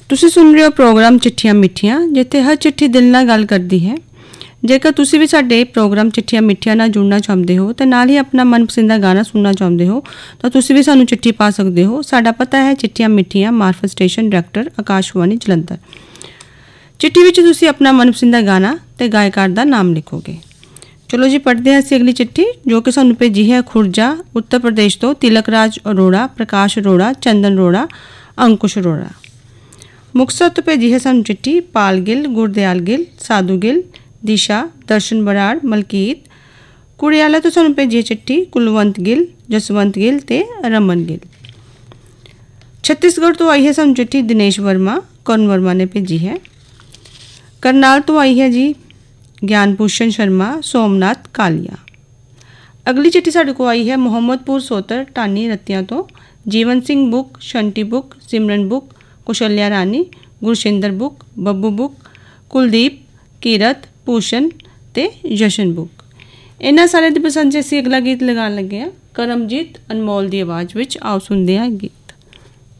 ਤੁਸੀਂ ਸੁਣ ਰਹੇ ਹੋ ਪ੍ਰੋਗਰਾਮ ਚਿੱਠੀਆਂ ਮਿੱਠੀਆਂ, ਜਿੱਥੇ ਹਰ ਚਿੱਠੀ ਦਿਲ ਨਾਲ ਗੱਲ ਕਰਦੀ ਹੈ। ਜੇਕਰ ਤੁਸੀਂ ਵੀ ਸਾਡੇ ਪ੍ਰੋਗਰਾਮ ਚਿੱਠੀਆਂ ਮਿੱਠੀਆਂ ਨਾਲ ਜੁੜਨਾ ਚਾਹੁੰਦੇ ਹੋ ਤੇ ਨਾਲ ਹੀ ਆਪਣਾ ਮਨਪਸੰਦ ਗਾਣਾ ਸੁਣਨਾ ਚਾਹੁੰਦੇ ਹੋ ਤਾਂ ਤੁਸੀਂ ਵੀ ਸਾਨੂੰ ਚਿੱਠੀ ਪਾ ਸਕਦੇ ਹੋ। ਸਾਡਾ ਪਤਾ ਹੈ ਚਿੱਠੀਆਂ ਮਿੱਠੀਆਂ, ਮਾਰਫਤ ਸਟੇਸ਼ਨ, ਡਾਇਰੈਕਟਰ ਆਕਾਸ਼ਵਾਣੀ ਜਲੰਧਰ। ਚਿੱਠੀ ਵਿੱਚ ਤੁਸੀਂ ਆਪਣਾ ਮਨਪਸੰਦ ਗਾਣਾ ਤੇ ਗਾਇਕਾਰ ਦਾ ਨਾਮ ਲਿਖੋਗੇ। ਚਲੋ ਜੀ, ਪੜ੍ਹਦੇ ਹਾਂ ਅਸੀਂ ਅਗਲੀ ਚਿੱਠੀ, ਜੋ ਕਿ ਸਾਨੂੰ ਭੇਜੀ ਹੈ ਖੁਰਜਾ ਉੱਤਰ ਪ੍ਰਦੇਸ਼ ਤੋਂ ਤਿਲਕ ਰਾਜ ਅਰੋੜਾ, ਪ੍ਰਕਾਸ਼ ਅਰੋੜਾ, ਚੰਦਨ ਅਰੋੜਾ, ਅੰਕੁਸ਼ ਅਰੋੜਾ। ਮੁਕਤਸਰ ਤੋਂ ਭੇਜੀ ਹੈ ਸਾਨੂੰ ਚਿੱਠੀ ਪਾਲ ਗਿੱਲ, ਗੁਰਦਿਆਲ ਗਿੱਲ, ਸਾਧੂ ਗਿੱਲ, ਦਿਸ਼ਾ, ਦਰਸ਼ਨ ਬਰਾੜ, ਮਲਕੀਤ। ਕੁੜਿਆਲਾ ਤੋਂ ਸਾਨੂੰ ਭੇਜੀ ਹੈ ਚਿੱਠੀ ਕੁਲਵੰਤ ਗਿੱਲ, ਜਸਵੰਤ ਗਿੱਲ ਤੇ ਰਮਨ ਗਿੱਲ। ਛੱਤੀਸਗੜ੍ਹ ਤੋਂ ਆਈ ਹੈ ਸਾਨੂੰ ਚਿੱਠੀ ਦਿਨੇਸ਼ ਵਰਮਾ, ਕਰਨ ਵਰਮਾ ਨੇ ਭੇਜੀ ਹੈ। ਕਰਨਾਲ ਤੋਂ ਆਈ ਹੈ ਜੀ ਗਿਆਨ ਭੂਸ਼ਣ ਸ਼ਰਮਾ, ਸੋਮਨਾਥ ਕਾਲੀਆ। ਅਗਲੀ ਚਿੱਠੀ ਸਾਡੇ ਕੋਲ ਆਈ ਹੈ ਮੁਹੰਮਦਪੁਰ ਸੋਤਰ, ਟਾਨੀ ਰਤੀਆਂ ਤੋਂ ਜੀਵਨ ਸਿੰਘ ਬੁੱਕ, ਸ਼ੰਟੀ ਬੁੱਕ, ਸਿਮਰਨ ਬੁੱਕ, ਕੁਸ਼ਲਿਆ ਰਾਣੀ, ਗੁਰਸ਼ਿੰਦਰ ਬੁੱਕ, ਬੱਬੂ ਬੁੱਕ, ਕੁਲਦੀਪ, ਕੀਰਤ, ਭੂਸ਼ਣ ਤੇ ਜਸ਼ਨ ਬੁੱਕ। ਇਹਨਾਂ ਸਾਰਿਆਂ ਦੀ ਪਸੰਦ 'ਚ ਅਸੀਂ ਅਗਲਾ ਗੀਤ ਲਗਾਉਣ ਲੱਗੇ ਹਾਂ ਕਰਮਜੀਤ ਅਨਮੋਲ ਦੀ ਆਵਾਜ਼ ਵਿੱਚ। ਆਓ ਸੁਣਦੇ ਹਾਂ ਗੀਤ।